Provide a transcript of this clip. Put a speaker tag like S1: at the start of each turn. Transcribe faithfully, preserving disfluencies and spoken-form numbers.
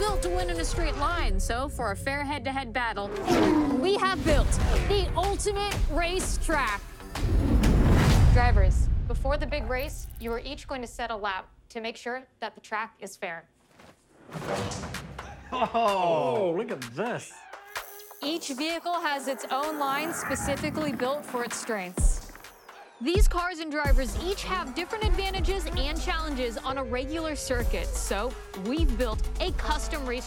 S1: built to win in a straight line, so for a fair head-to-head battle, we have built the ultimate race track. Drivers, before the big race, you are each going to set a lap to make sure that the track is fair.
S2: Oh, look at this.
S1: Each vehicle has its own line specifically built for its strengths. These cars and drivers each have different advantages and challenges on a regular circuit, so we've built a custom race